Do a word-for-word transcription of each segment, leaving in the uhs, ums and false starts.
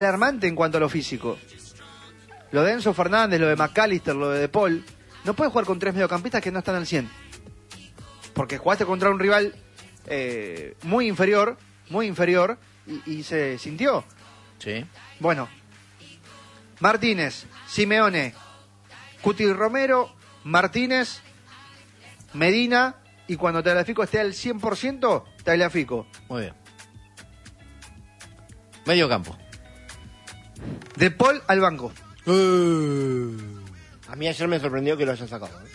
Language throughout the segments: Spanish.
alarmante en cuanto a lo físico. Lo de Enzo Fernández, lo de McAllister, lo de De Paul. No puedes jugar con tres mediocampistas que no están al cien. Porque jugaste contra un rival eh, muy inferior, muy inferior, y, y se sintió. Sí. Bueno, Martínez, Simeone, Cuti Romero, Martínez, Medina, y cuando Tagliafico esté al cien por ciento, Tagliafico. Muy bien. Medio campo. De Paul al banco. Uh. A mí ayer me sorprendió que lo hayan sacado, ¿eh?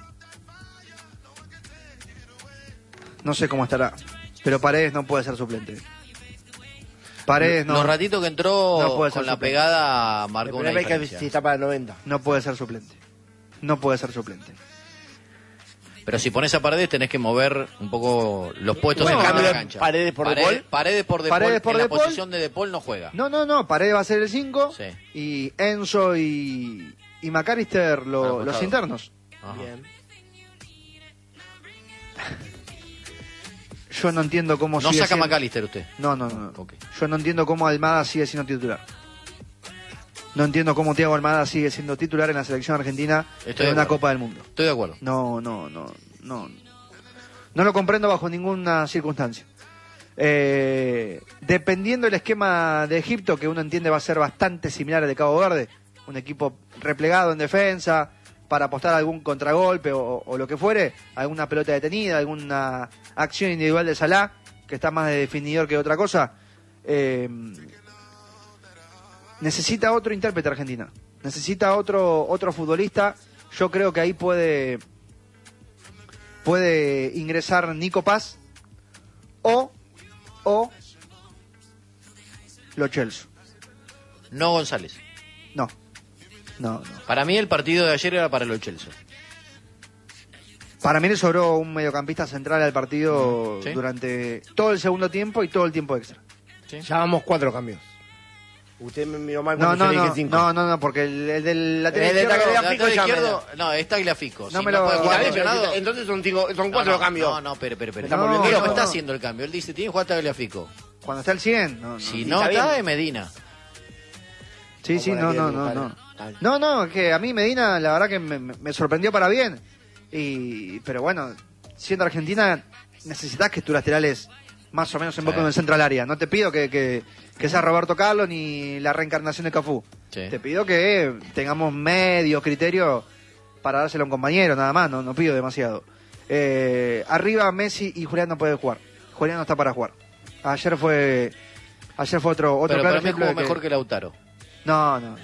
No sé cómo estará, pero Paredes no puede ser suplente. Paredes no. Los ratitos que entró no puede ser con la suplente. pegada marcó una El problema es que diferencia. si está para el noventa. No puede ser suplente. No puede ser suplente. Pero si pones a Paredes tenés que mover un poco los puestos Bueno, en cambio la de cancha. Paredes por De Paredes, Paul. Paredes por De Paredes Paul, por en De la Paul. posición de De Paul no juega. No, no, no. Paredes va a ser el cinco. Sí. Y Enzo y, y McAllister lo- Para el los costado. internos. Ajá. Bien. Yo no entiendo cómo No sigue saca siendo- McAllister usted. No, no, no. Ok. Yo no entiendo cómo Almada sigue siendo titular. No entiendo cómo Thiago Almada sigue siendo titular en la selección argentina Estoy en de una acuerdo. Copa del Mundo. Estoy de acuerdo. No, no, no, no. No lo comprendo bajo ninguna circunstancia. Eh, dependiendo del esquema de Egipto, que uno entiende va a ser bastante similar al de Cabo Verde, un equipo replegado en defensa, para apostar a algún contragolpe o, o lo que fuere, alguna pelota detenida, alguna acción individual de Salah, que está más de definidor que otra cosa, eh, necesita otro intérprete Argentina, necesita otro, otro futbolista. Yo creo que ahí puede, puede ingresar Nico Paz o, o Lo Celso. No González. No, no, no. Para mí el partido de ayer era para los Chelsea. Para mí le sobró un mediocampista central al partido Sí. durante todo el segundo tiempo y todo el tiempo extra. ¿Sí? Ya vamos cuatro cambios. Usted me miró mal No, cuando no, yo le no, dije cinco. no, no, no, porque el, el del lateral El de izquierdo- Tagliafico Lateral ya me izquierdo, no, es Tagliafico. No Si me lo- puede jugar Está bien, pero lesionado- entonces son, cinco, son No, cuatro no, cambios. No, no, pero, pero, pero. Me está No, volviendo Él no loco. está no. haciendo el cambio. Él dice, tiene que jugar Tagliafico. cuando está al cien. No, no. Si Sí, no está está, bien. es Medina. Sí, sí, no, no, no, no. Está bien. No, no, que a mí Medina la verdad que me, me- me sorprendió para bien. Y, pero bueno, siendo Argentina, necesitas que tus laterales más o menos invoquen Sí. en el centro al área. No te pido que, que, que sea Roberto Carlos ni la reencarnación de Cafú. Sí. Te pido que tengamos medio criterio para dárselo a un compañero, nada más, no, no pido demasiado. Eh, arriba Messi y Julián no pueden jugar. Julián no está para jugar. Ayer fue ayer fue otro otro Pero claro para mí ejemplo jugó de mejor que Lautaro. No, no, no.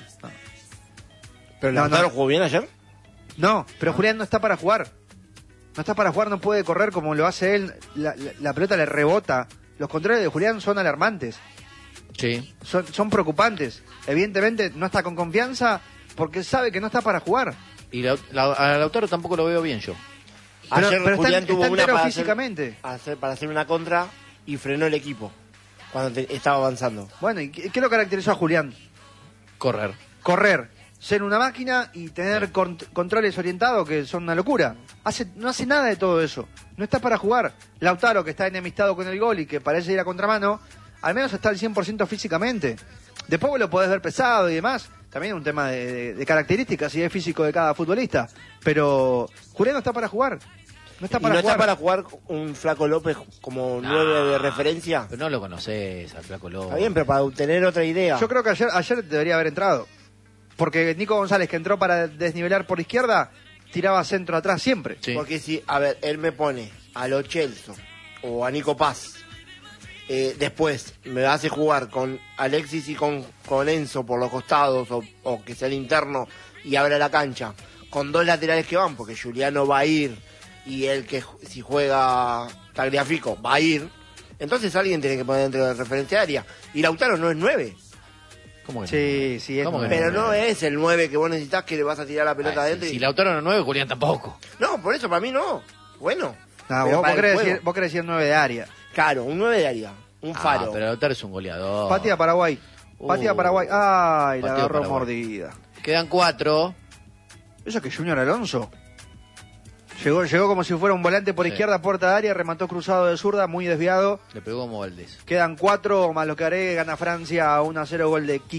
¿Pero No, Lautaro no. jugó bien ayer? No, pero Julián no está para jugar. No está para jugar, no puede correr como lo hace él. La, la- la pelota le rebota. Los controles de Julián son alarmantes. Sí. Son, son preocupantes. Evidentemente no está con confianza porque sabe que no está para jugar. Y la, la- a Lautaro tampoco lo veo bien yo. Pero, Ayer pero está, Julián está tuvo una entero para hacer, físicamente. hacer- para hacer una contra y frenó el equipo cuando te- estaba avanzando. Bueno, ¿y qué, qué lo caracterizó a Julián? Correr. Correr, ser una máquina y tener con- controles orientados que son una locura. Hace, no hace nada de todo eso. No está para jugar. Lautaro, que está enemistado con el gol y que parece ir a contramano, al menos está al cien por ciento físicamente. Después vos lo podés ver pesado y demás. También es un tema de, de- de características y de físico de cada futbolista. Pero Julián no está para jugar. No está ¿Y para no jugar. está para jugar un Flaco López como nueve de referencia? Pero no lo conoces al Flaco López. Está bien, pero para tener otra idea. Yo creo que ayer, ayer debería haber entrado. Porque Nico González, que entró para desnivelar por izquierda, tiraba centro atrás siempre. Sí. Porque si, a ver, él me pone a Lo Celso o a Nico Paz, eh, después me hace jugar con Alexis y con, con Enzo por los costados o, o que sea el interno y abra la cancha, con dos laterales que van, porque Juliano va a ir y el que ju- si juega Tagliafico va a ir, entonces alguien tiene que poner dentro de referencia área. Y Lautaro no es nueve. ¿Cómo que Sí, sí, es ¿Cómo que nueve. Pero no es el nueve que vos necesitas que le vas a tirar la pelota Ah, adentro. si, y- si Lautaro no es nueve, Julián tampoco. No, por eso para mí no. Bueno. No, Pero vos, vos para el querés juego. decir, vos querés decir nueve de área. Claro, un nueve de área. Un faro. Ah, pero Lautaro es un goleador. Patía Paraguay. Patía Uh, Paraguay. Ay, la pateó agarró Paraguay. mordida. Quedan cuatro. ¿Eso que Junior Alonso? Llegó, llegó como si fuera un volante por Sí. izquierda, puerta de área, remató cruzado de zurda, muy desviado. Le pegó como Valdés. Quedan cuatro, más lo que haré, gana Francia uno a cero, gol de Quique.